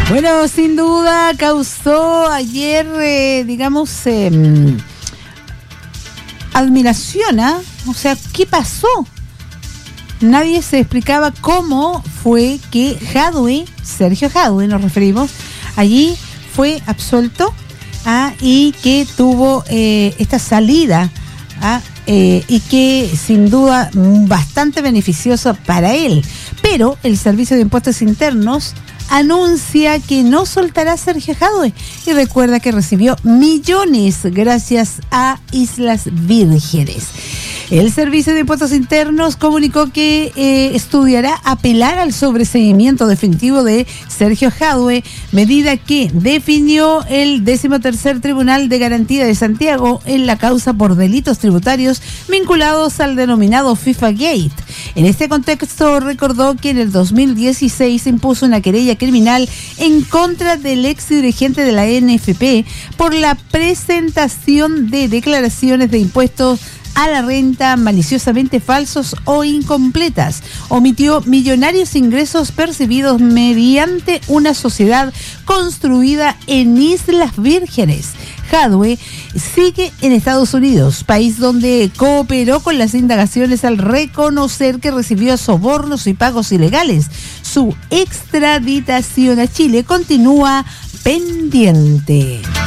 Bueno, sin duda causó ayer, admiración, ¿ah? O sea, ¿qué pasó? Nadie se explicaba cómo fue que Jadwe, Sergio Jadwe nos referimos, allí fue absuelto y que tuvo esta salida y que sin duda bastante beneficiosa para él. Pero el Servicio de Impuestos Internos anuncia que no soltará a Sergio Jadwe y recuerda que recibió millones gracias a Islas Vírgenes. El Servicio de Impuestos Internos comunicó que estudiará apelar al sobreseimiento definitivo de Sergio Jadwe, medida que definió el 13º Tribunal de Garantía de Santiago en la causa por delitos tributarios vinculados al denominado FIFA Gate. En este contexto, recordó que en el 2016 se impuso una querella criminal en contra del ex dirigente de la NFP por la presentación de declaraciones de impuestos a la renta maliciosamente falsos o incompletas. Omitió millonarios ingresos percibidos mediante una sociedad construida en Islas Vírgenes. Jadwe sigue en Estados Unidos, país donde cooperó con las indagaciones al reconocer que recibió sobornos y pagos ilegales. Su extraditación a Chile continúa pendiente.